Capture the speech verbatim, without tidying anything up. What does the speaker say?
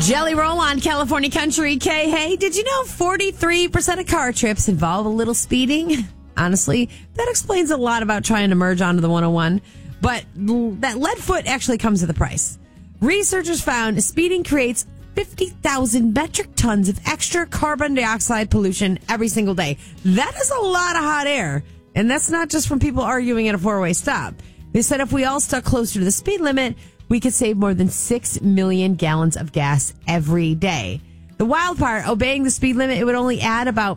Jelly Roll on California Country K. Hey, did you know forty-three percent of car trips involve a little speeding? Honestly, that explains a lot about trying to merge onto the one oh one. But that lead foot actually comes with a price. Researchers found speeding creates fifty thousand metric tons of extra carbon dioxide pollution every single day. That is a lot of hot air. And that's not just from people arguing at a four-way stop. They said if we all stuck closer to the speed limit, we could save more than six million gallons of gas every day. The wild part, obeying the speed limit, it would only add about